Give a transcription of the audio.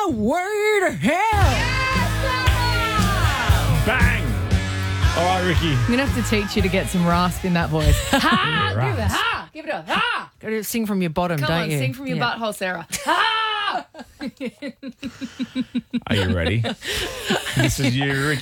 way to hell. Bang! All right, Ricky. I'm going to have to teach you to get some rasp in that voice. Ha! Rasp. Give it a ha! Give it a ha! Got to sing from your bottom, Come don't on, you? sing from your Yeah. butthole, Sarah. Ha! Are you ready? This is you, Ricky.